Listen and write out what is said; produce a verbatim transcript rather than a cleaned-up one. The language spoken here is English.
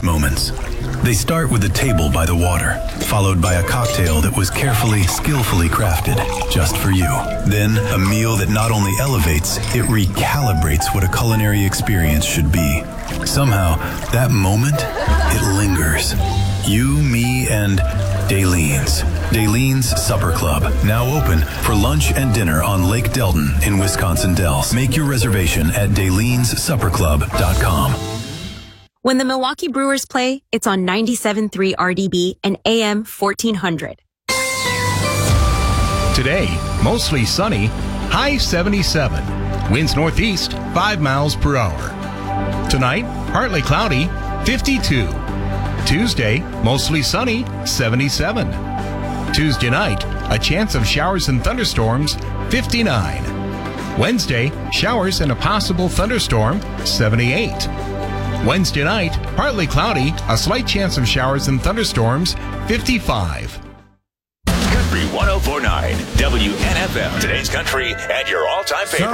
best moments. They start with a table by the water, followed by a cocktail that was carefully, skillfully crafted just for you. Then a meal that not only elevates, it recalibrates what a culinary experience should be. Somehow, that moment, it lingers. You, me, and Daleens. Daleens Supper Club, now open for lunch and dinner on Lake Delton in Wisconsin Dells. Make your reservation at daleens supper club dot com. When the Milwaukee Brewers play, it's on ninety-seven point three R D B and A M fourteen hundred. Today, mostly sunny, high seventy-seven. Winds northeast, five miles per hour. Tonight, partly cloudy, fifty-two. Tuesday, mostly sunny, seventy-seven. Tuesday night, a chance of showers and thunderstorms, fifty-nine. Wednesday, showers and a possible thunderstorm, seventy-eight. Wednesday night, partly cloudy, a slight chance of showers and thunderstorms, fifty-five. Country one oh four point nine, W N F M. Today's country and your all-time favorite.